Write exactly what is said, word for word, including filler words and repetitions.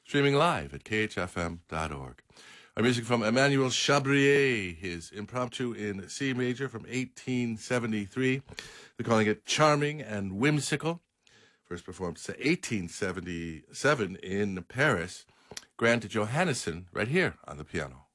streaming live at k h f m dot org. Our music from Emmanuel Chabrier, his impromptu in C major from eighteen seventy-three. They're calling it Charming and Whimsical. First performed eighteen seventy-seven in Paris. Grant Johannesson right here on the piano.